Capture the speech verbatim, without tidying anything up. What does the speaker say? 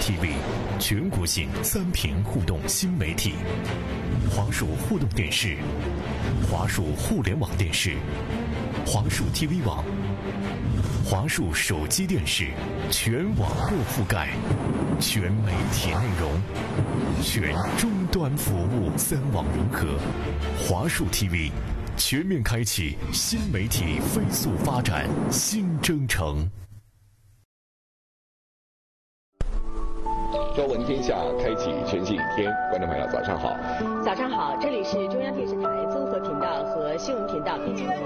T V， 全国性三屏互动新媒体。华数互动电视、华数互联网电视、华数 T V 网、华数手机电视，全网络覆盖，全媒体内容，全终端服务，三网融合。华数 T V 全面开启新媒体飞速发展新征程。 朝闻天下，开启全新一天。观众朋友，早上好！ 早上好，这里是中央电视台综合频道和新闻频道编辑部。